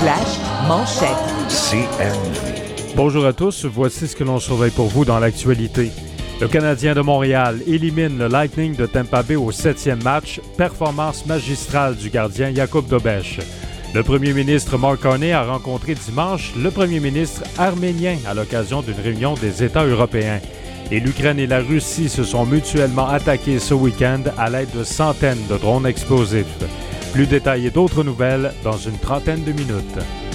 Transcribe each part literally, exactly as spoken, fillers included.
slash manchette. C N V. Bonjour à tous, voici ce que l'on surveille pour vous dans l'actualité. Le Canadien de Montréal élimine le Lightning de Tampa Bay au septième match, performance magistrale du gardien Jakub Dobeš. Le premier ministre Mark Carney a rencontré dimanche le premier ministre arménien à l'occasion d'une réunion des États européens. Et l'Ukraine et la Russie se sont mutuellement attaqués ce week-end à l'aide de centaines de drones explosifs. Plus de détails et d'autres nouvelles dans une trentaine de minutes.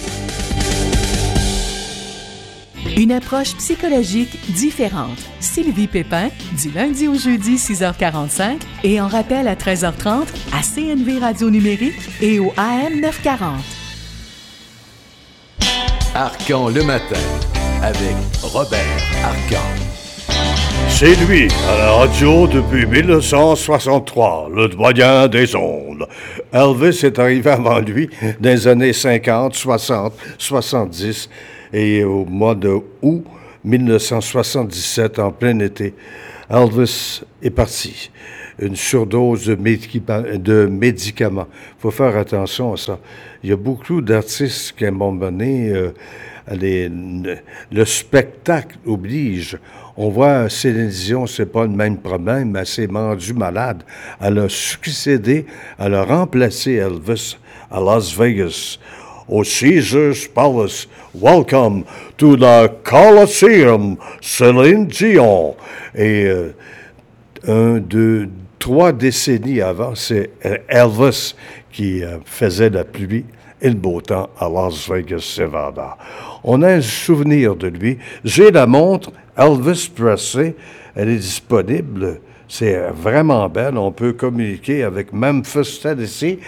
Une approche psychologique différente. Sylvie Pépin, du lundi au jeudi, six heures quarante-cinq et en rappel à treize heures trente à C N V Radio Numérique et au A M neuf cent quarante. Arcan le matin avec Robert Arcan. C'est lui, à la radio depuis dix-neuf cent soixante-trois, le doyen des ondes. Elvis est arrivé avant lui dans les années cinquante, soixante, soixante-dix et au mois de août dix-neuf cent soixante-dix-sept, en plein été, Elvis est parti. Une surdose de, médica- de médicaments. Il faut faire attention à ça. Il y a beaucoup d'artistes qui, à un moment donné, euh, les, le spectacle oblige. On voit Céline Dion, c'est pas le même problème, mais elle s'est rendue malade. Elle a succédé, elle a remplacé Elvis à Las Vegas, au Caesars Palace. Welcome to the Coliseum, Céline Dion. Et euh, un, deux, trois décennies avant, c'est Elvis qui euh, faisait la pluie et le beau temps à Las Vegas, Nevada. On a un souvenir de lui. J'ai la montre Elvis Presley. Elle est disponible. C'est vraiment belle. On peut communiquer avec Memphis, Tennessee.